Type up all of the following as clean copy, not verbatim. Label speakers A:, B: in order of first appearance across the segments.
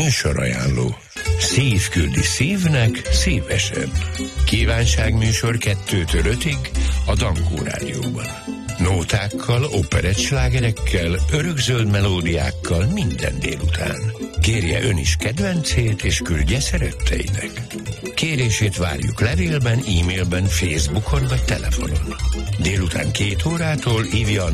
A: Műsorajánló. Szív küldi szívnek szívesen. Kívánságműsor 2-től 5-ig a Dankó Rádióban. Nótákkal, operettslágerekkel, örökzöld melódiákkal minden délután. Kérje ön is kedvencét, és küldje szeretteinek. Kérését várjuk levélben, e-mailben, Facebookon vagy telefonon. Délután 2 órától hívja a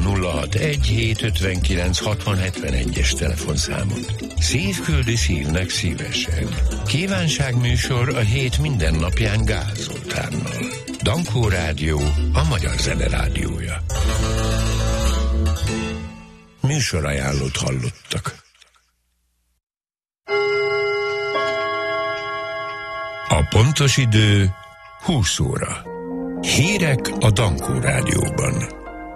A: 061-759-6071-es telefonszámon. Szív küldi szívnek szívesen. Kívánságműsor a hét minden napján Gál Zoltánnal. Dankó Rádió, a magyar zene rádiója. Műsorajánlót hallottak. A pontos idő 20 óra. Hírek a Dankó Rádióban.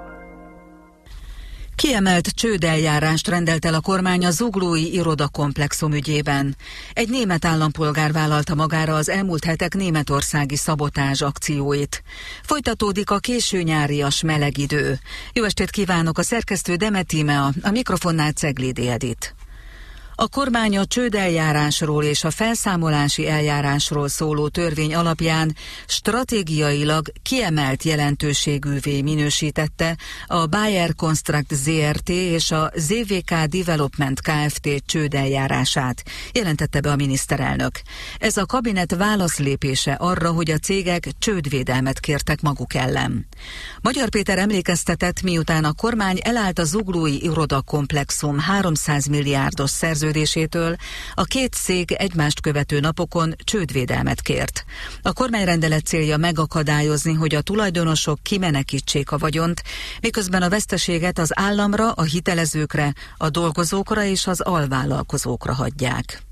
B: Kiemelt csődeljárást rendelt el a kormány a zuglói irodakomplexum ügyében. Egy német állampolgár vállalta magára az elmúlt hetek németországi szabotázs akcióit. Folytatódik a késő nyárias meleg idő. Jó estét kívánok, a szerkesztő Demetímea, a mikrofonnál Ceglédi Edit. A kormány a csődeljárásról és a felszámolási eljárásról szóló törvény alapján stratégiailag kiemelt jelentőségűvé minősítette a Bayer Construct ZRT és a ZVK Development Kft. Csődeljárását, jelentette be a miniszterelnök. Ez a kabinet válaszlépése arra, hogy a cégek csődvédelmet kértek maguk ellen. Magyar Péter emlékeztetett, miután a kormány elállt a zuglói irodakomplexum 300 milliárdos szerződésétől, a két cég egymást követő napokon csődvédelmet kért. A kormányrendelet célja megakadályozni, hogy a tulajdonosok kimenekítsék a vagyont, miközben a veszteséget az államra, a hitelezőkre, a dolgozókra és az alvállalkozókra hagyják.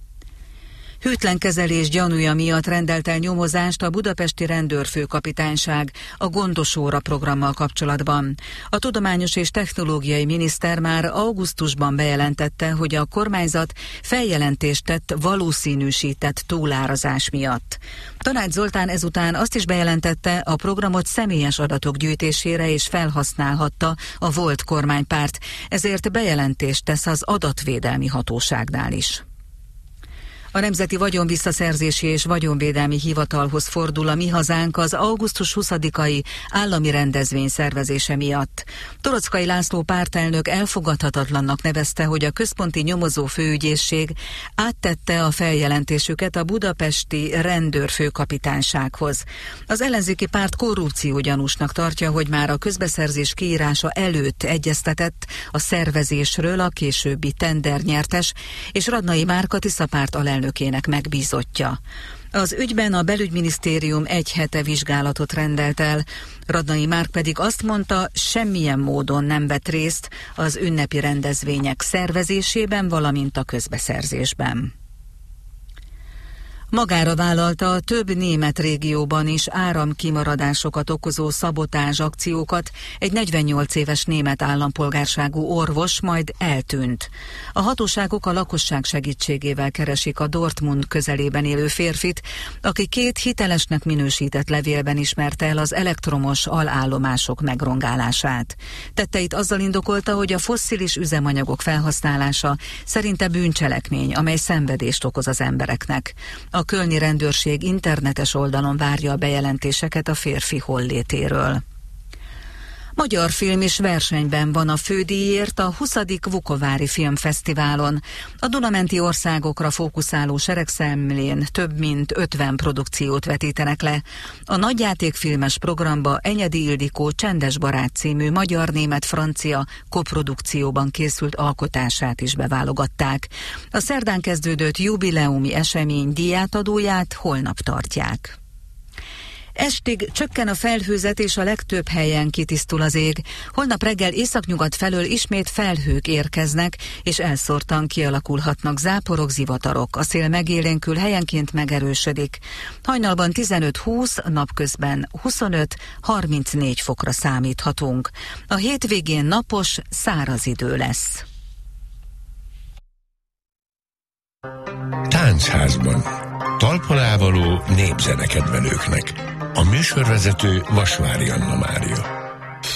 B: Hűtlen kezelés gyanúja miatt rendelt el nyomozást a budapesti rendőrfőkapitányság a Gondos óra programmal kapcsolatban. A tudományos és technológiai miniszter már augusztusban bejelentette, hogy a kormányzat feljelentést tett valószínűsített túlárazás miatt. Tanács Zoltán ezután azt is bejelentette, a programot személyes adatok gyűjtésére is felhasználhatta a volt kormánypárt, ezért bejelentést tesz az adatvédelmi hatóságnál is. A Nemzeti Vagyonvisszaszerzési és Vagyonvédelmi Hivatalhoz fordul a Mi Hazánk az augusztus 20-ai állami rendezvény szervezése miatt. Torockai László pártelnök elfogadhatatlannak nevezte, hogy a központi nyomozó főügyészség áttette a feljelentésüket a budapesti rendőrfőkapitánysághoz. Az ellenzéki párt korrupciógyanúsnak tartja, hogy már a közbeszerzés kiírása előtt egyeztetett a szervezésről a későbbi tendernyertes és Radnai Márka Tiszapárt alelnökének megbízottja. Az ügyben a belügyminisztérium egy hete vizsgálatot rendelt el, Radnai Márk pedig azt mondta, semmilyen módon nem vett részt az ünnepi rendezvények szervezésében, valamint a közbeszerzésben. Magára vállalta a több német régióban is áramkimaradásokat okozó szabotázs akciókat egy 48 éves német állampolgárságú orvos, majd eltűnt. A hatóságok a lakosság segítségével keresik a Dortmund közelében élő férfit, aki 2 hitelesnek minősített levélben ismerte el az elektromos alállomások megrongálását. Tetteit azzal indokolta, hogy a fosszilis üzemanyagok felhasználása szerinte bűncselekmény, amely szenvedést okoz az embereknek. A kölni rendőrség internetes oldalon várja a bejelentéseket a férfi hollétéről. Magyar film is versenyben van a fődíjért a 20. Vukovári Filmfesztiválon. A Duna-menti országokra fókuszáló seregszemlén több mint 50 produkciót vetítenek le. A nagyjátékfilmes programba Enyedi Ildikó Csendes barát című magyar-német-francia koprodukcióban készült alkotását is beválogatták. A szerdán kezdődött jubileumi esemény díjátadóját holnap tartják. Estig csökken a felhőzet, és a legtöbb helyen kitisztul az ég. Holnap reggel északnyugat felől ismét felhők érkeznek, és elszórtan kialakulhatnak záporok, zivatarok. A szél megélénkül, helyenként megerősödik. Hajnalban 15-20, napközben 25-34 fokra számíthatunk. A hétvégén napos, száraz idő lesz.
A: Táncházban. Talpalávaló népzenekedvelőknek. A műsorvezető Vasvári Anna Mária.